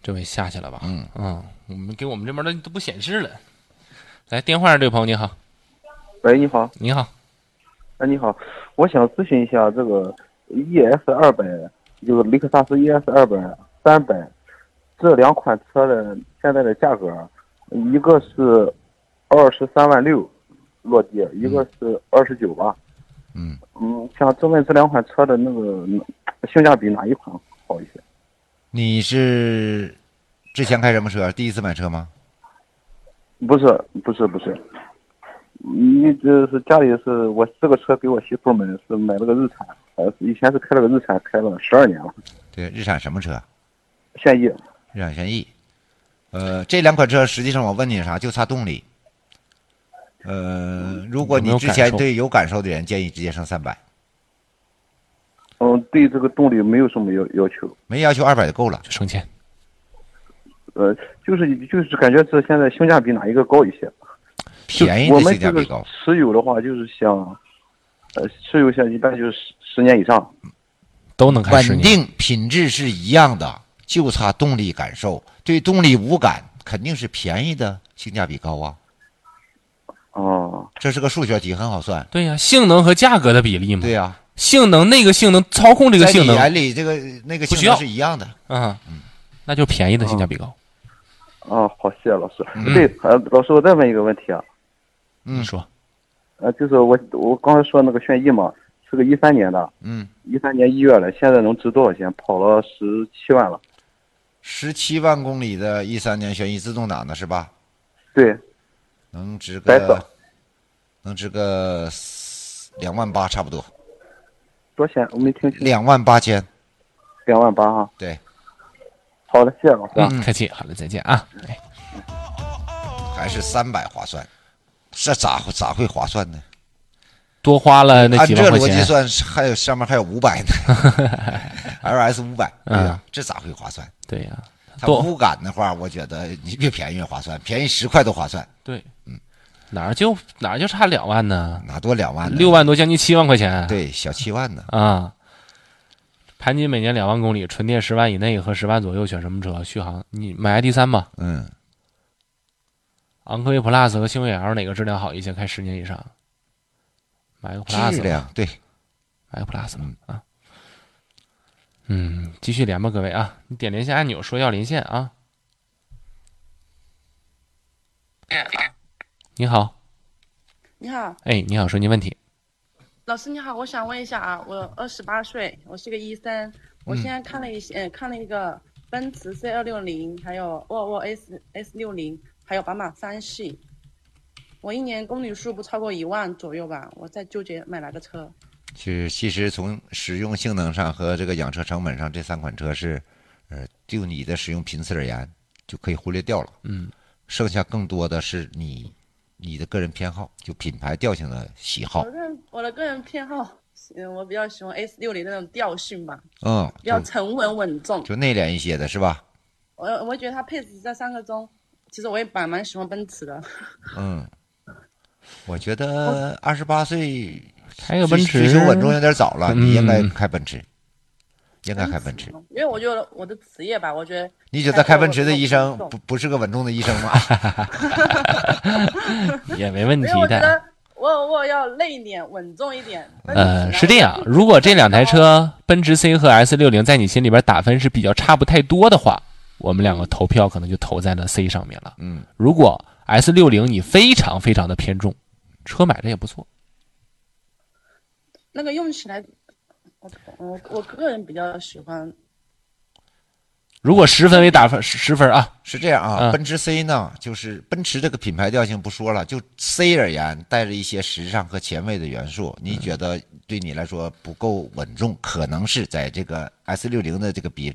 这位下去了吧？给我们这边的都不显示了。来，电话上这位朋友你好。 喂，你好。 你好。 你好，我想咨询一下这个 ES200，就是雷克萨斯 ES200、300这两款车的现在的价格，一个是23万6落地，一个是29吧。想问这两款车的那个性价比哪一款好一些？ 你是之前开什么车？第一次买车吗？ 不是，这是家里是我这个车给我媳妇们是买了个日产，以前是开了个日产，开了12年了。 对，日产什么车？ 轩逸。 日产轩逸。这两款车实际上我问你啥，就差动力。如果你之前对有感受的人，建议直接上300。 对这个动力没有什么要求， 没要求200就够了， 就省钱。 就是感觉这现在性价比哪一个高一些？ 便宜的性价比高。 我们持有的话就是想，持有下一般就是10年以上， 都能开10年。 稳定品质是一样的，就差动力感受。对动力无感，肯定是便宜的性价比高啊。这是个数学题，很好算。 对呀，性能和价格的比例嘛。 对呀， 性能那个性能操控这个性能， 在你眼里这个那个性能是一样的。 那就便宜的性价比高。 好，谢谢老师。对，老师，我再问一个问题啊。 你说。 就是我刚才说那个轩逸嘛，是个13年的。13年1月了，现在能值多少钱？跑了17万了。 17万公里的13年轩逸自动挡的是吧？ 对。 能值个2万8差不多。 多少钱？我没听清。 2万8千。 2万8哈。 对。 好的，谢谢老师。 客气，好了，再见啊。 还是300划算，这咋会划算呢？ 多花了那几万块钱。 按这逻辑算，上面还有500呢，LS 500，对呀，这咋会划算？ 对呀， 它无感的话，我觉得你越便宜越划算，便宜10块都划算。 对，哪儿就差2万呢？ 哪多2万呢？ 6万多，将近7万块钱。 对，小7万呢。 盘锦每年2万公里，纯电10万以内和10万左右，选什么车？续航，你买 ID.3吧。昂科威 Plus 和星越 L 哪个质量好一些？开10年以上，买个 Plus 质量对， 买个 Plus 吧。继续连吧，各位啊，你点连线按钮说要连线啊。你好。 你好。 你好，说您问题。 老师你好，我想问一下啊，我28岁，我是个13，我现在看了一个奔驰 C260，还有沃尔沃 S60，还有宝马3系，我1年公里数不超过1万左右吧，我在纠结买哪个车。 其实从使用性能上和这个养车成本上，这3款车是，就你的使用频次而言，就可以忽略掉了。剩下更多的是你的个人偏好，就品牌调性的喜好。 我的个人偏好，我比较喜欢 S60那种调性吧。比较沉稳稳重， 就内敛一些的是吧？ 我觉得它配置在3个中，其实我也蛮喜欢奔驰的。 我觉得28岁开个奔驰， 追求稳重有点早了，你应该开奔驰。应该开奔驰， 因为我觉得我的职业吧，我觉得你觉得开奔驰的医生不是个稳重的医生吗？ 也没问题的。 我觉得我要累一点，稳重一点。 是这样，如果这2台车奔驰 C 和 S60在你心里边打分是比较差不太多的话，我们2个投票可能就投在了 C 上面了。如果 S60你非常非常的偏重，车买着也不错。 那个用起来。我个人比较喜欢。 如果10分为打分，10分啊， 是这样啊。奔驰 C 呢，就是奔驰这个品牌调性不说了，就 C 而言，带着一些时尚和前卫的元素，你觉得对你来说不够稳重，可能是在这个 S60的这个比